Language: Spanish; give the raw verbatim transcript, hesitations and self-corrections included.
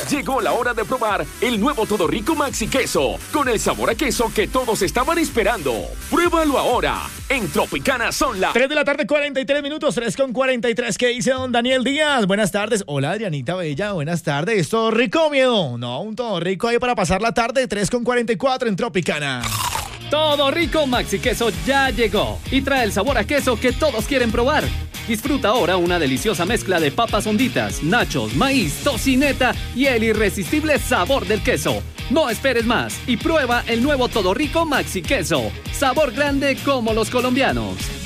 Llegó la hora de probar el nuevo Todo Rico Maxi Queso, con el sabor a queso que todos estaban esperando. Pruébalo ahora. En Tropicana son las tres de la tarde, cuarenta y tres minutos, tres con cuarenta y tres. ¿Qué dice don Daniel Díaz? Buenas tardes. Hola, Adrianita Bella. Buenas tardes. ¿Todo rico, miedo? No, un todo rico ahí para pasar la tarde. tres con cuarenta y cuatro en Tropicana. Todo Rico Maxi Queso ya llegó y trae el sabor a queso que todos quieren probar. Disfruta ahora una deliciosa mezcla de papas honditas, nachos, maíz, tocineta y el irresistible sabor del queso. No esperes más y prueba el nuevo Todo Rico Maxi Queso. Sabor grande como los colombianos.